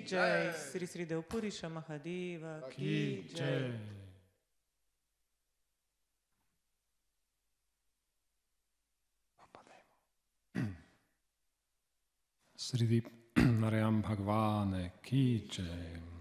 Jai, Sri Sri Dev Purisha Mahadeva Ki Jai. Sri Narayam Bhagavane Ki Jai.